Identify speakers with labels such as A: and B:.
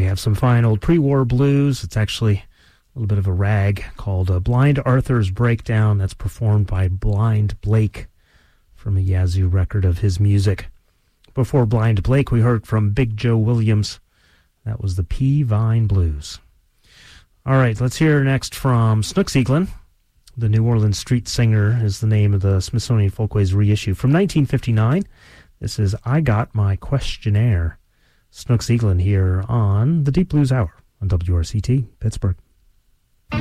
A: have some fine old pre-war blues. It's actually a little bit of a rag called Blind Arthur's Breakdown. That's performed by Blind Blake from a Yazoo record of his music. Before Blind Blake, we heard from Big Joe Williams. That was the P-Vine Blues. All right, let's hear next from Snooks Eaglin. The New Orleans Street Singer is the name of the Smithsonian Folkways reissue. From 1959, this is I Got My Questionnaire. Snooks Eaglin here on the Deep Blues Hour on WRCT, Pittsburgh.